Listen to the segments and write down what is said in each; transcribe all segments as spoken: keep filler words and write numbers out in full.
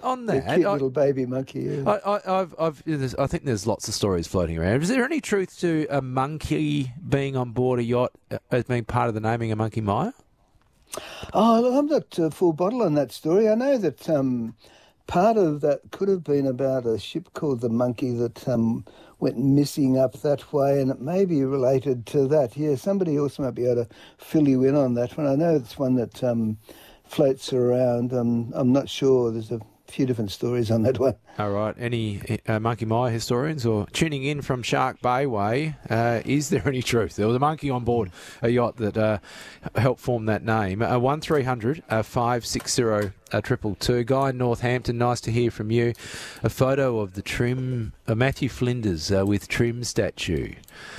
on The that, cute I, little baby monkey. Yeah. I, I, I've, I've, there's- I think there's lots of stories floating around. Is there any truth to a monkey being on board a yacht uh, as being part of the naming of Monkey Maya? Oh, look, I'm not uh, full bottle on that story. I know that um, part of that could have been about a ship called the Monkey that um, went missing up that way, and it may be related to that. Yeah, somebody else might be able to fill you in on that one. I know it's one that um, floats around. Um, I'm not sure. There's a few different stories on that one. All right. Any uh, Monkey Maya historians or tuning in from Shark Bay Way, uh, is there any truth? There was a monkey on board a yacht that uh, helped form that name. Uh, one three hundred five six zero triple two. Guy in Northampton, nice to hear from you. A photo of the Trim, uh, Matthew Flinders uh, with Trim statue.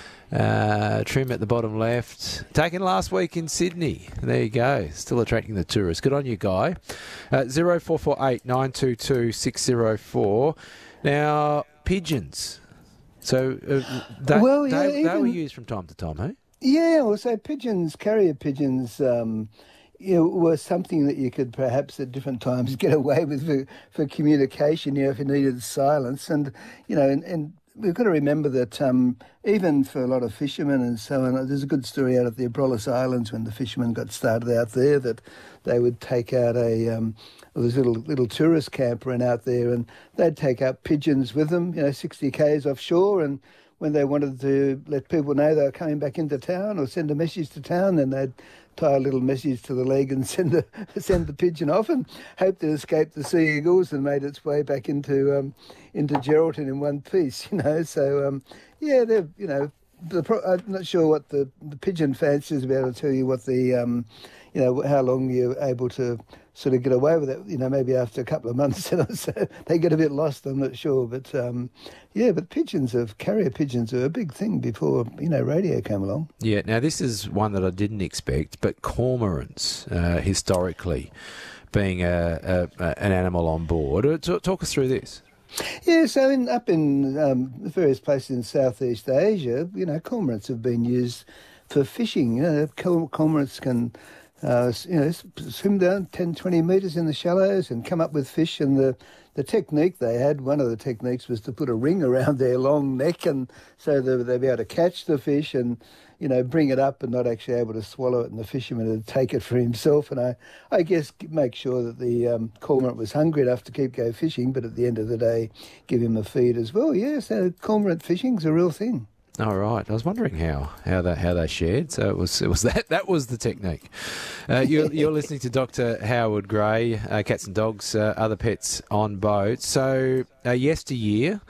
Uh, Trim at the bottom left. Taken last week in Sydney. There you go. Still attracting the tourists. Good on you, Guy. Uh, zero four four eight nine two two six zero four. Now, pigeons. So, uh, they, Well, yeah, they, they even- were used from time to time, eh? Yeah, well, so pigeons, carrier pigeons, um, you know, were something that you could perhaps at different times get away with for, for communication, you know, if you needed silence. And, you know, and, and we've got to remember that um, even for a lot of fishermen and so on, there's a good story out of the Abrolhos Islands when the fishermen got started out there that they would take out a, um, there was a little, little tourist camp ran out there, and they'd take out pigeons with them, you know, sixty kays offshore, and when they wanted to let people know they were coming back into town or send a message to town, then they'd tie a little message to the leg and send the send the pigeon off, and hoped it escaped the sea eagles and made its way back into um, into Geraldton in one piece. You know, so um, yeah, they're you know, the pro- I'm not sure what the, the pigeon fanciers will be able to tell you what the um, you know how long you're able to sort of get away with it. You know, maybe after a couple of months, you know, so they get a bit lost. I'm not sure, but um, yeah, but pigeons of carrier pigeons are a big thing before you know radio came along. Yeah, now this is one that I didn't expect, but cormorants, uh, historically, being a, a, a, an animal on board. Uh, Talk, talk us through this. Yeah, so in, up in um, various places in Southeast Asia, you know, cormorants have been used for fishing. You know, cor- cormorants can, uh, you know, swim down ten, twenty metres in the shallows and come up with fish. And the, the technique they had, one of the techniques was to put a ring around their long neck, and so that they'd be able to catch the fish and, you know, bring it up and not actually able to swallow it, and the fisherman would take it for himself. And I, I guess make sure that the um, cormorant was hungry enough to keep go fishing, but at the end of the day, give him a feed as well. Yeah, so cormorant fishing's a real thing. All right, I was wondering how how they how they shared. So it was it was that that was the technique. Uh, you're you're listening to Doctor Howard Gray, uh, Cats and Dogs, uh, Other Pets on Boat. So uh, yesteryear,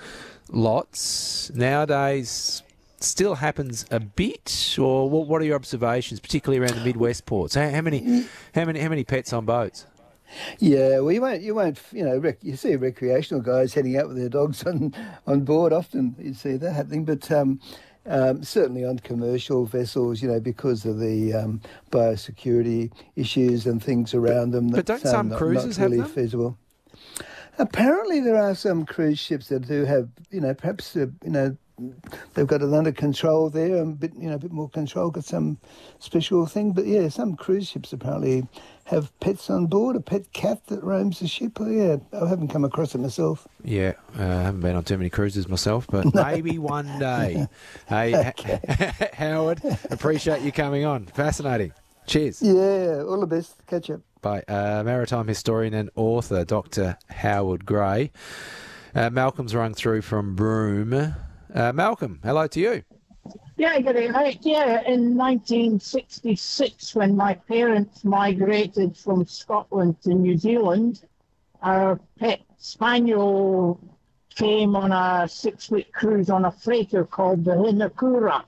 lots. Nowadays, still happens a bit. Or what, what are your observations, particularly around the Midwest ports? How, how many how many how many pets on boats? Yeah, well, you won't, you won't, you know, rec- you see recreational guys heading out with their dogs on, on board. Often you see that happening, but um, um, certainly on commercial vessels, you know, because of the um, biosecurity issues and things around them. But That's, don't some um, not, cruises not really have them? feasible. Apparently, there are some cruise ships that do have, you know, perhaps, uh, you know, they've got it under control there, and a bit, you know, a bit more control, got some special thing. But yeah, some cruise ships apparently have pets on board, a pet cat that roams the ship. Oh, yeah, I haven't come across it myself. Yeah, uh, I haven't been on too many cruises myself, but maybe one day. Hey, okay. Howard, appreciate you coming on. Fascinating. Cheers. Yeah, all the best. Catch up. By uh, maritime historian and author, Doctor Howard Gray. Uh, Malcolm's rung through from Broome. Uh, Malcolm, hello to you. Yeah, good evening. Yeah, in nineteen sixty-six, when my parents migrated from Scotland to New Zealand, our pet spaniel came on a six-week cruise on a freighter called the Hinakura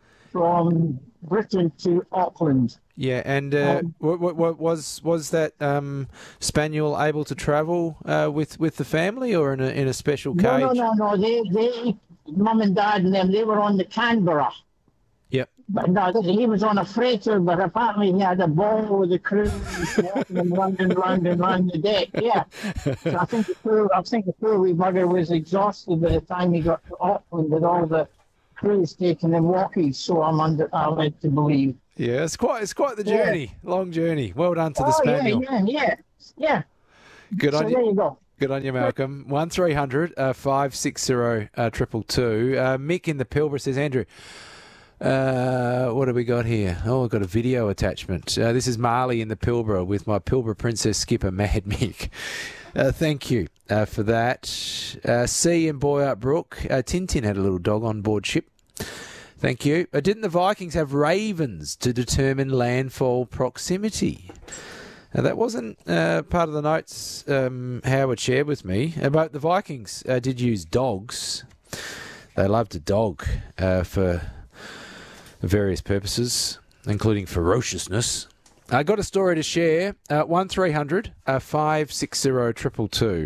from Britain to Auckland. Yeah, and uh, Um, what, what, what was was that um, spaniel able to travel uh, with with the family, or in a in a special cage? No, no, no, no. They, they, mum and dad and them, they were on the Canberra. Yep. But no, he was on a freighter, but apparently he had a ball with the crew, walking and running round and round the deck. Yeah. So I think the poor, I think the poor wee bugger was exhausted by the time he got to Auckland with all the crews taking him walking. So I'm under, I'm led to believe. Yeah, it's quite it's quite the Yeah. journey, long journey. Well done to the Oh yeah, spaniel. yeah, yeah, yeah. Good So on there you. you go. Good on you, Malcolm. one three hundred five six zero two two. Uh, Mick in the Pilbara says, Andrew, uh, what have we got here? Oh, I've got a video attachment. Uh, this is Marley in the Pilbara with my Pilbara Princess skipper, Mad Mick. Uh, thank you uh, for that. Uh, C in Boyart Brook. Uh, Tintin had a little dog on board ship. Thank you. Uh, didn't the Vikings have ravens to determine landfall proximity? Now, that wasn't uh, part of the notes um, Howard shared with me. About the Vikings uh, did use dogs. They loved a dog uh, for various purposes, including ferociousness. I got a story to share. Uh, one three hundred five six zero two two.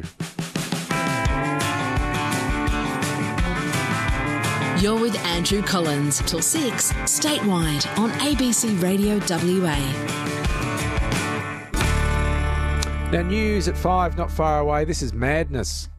You're with Andrew Collins till six, statewide on A B C Radio W A. Now, news at five, not far away. This is madness.